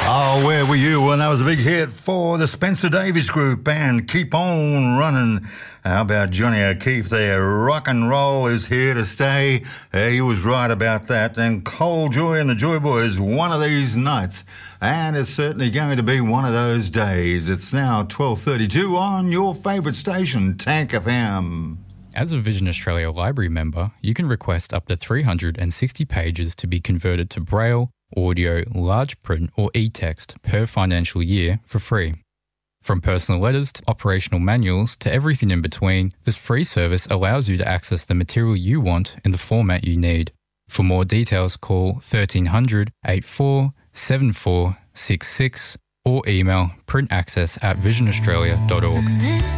Oh, where were you when that was a big hit for the Spencer Davies Group and Keep On Running? How about Johnny O'Keefe there? Rock and roll is here to stay. He was right about that. And Cole Joy and the Joy Boys, one of these nights. And it's certainly going to be one of those days. It's now 12:32 on your favourite station, Tank FM. As a Vision Australia Library member, you can request up to 360 pages to be converted to Braille, audio, large print or e-text per financial year for free. From personal letters to operational manuals to everything in between, this free service allows you to access the material you want in the format you need. For more details, call 1300 84 7466 or email printaccess@visionaustralia.org.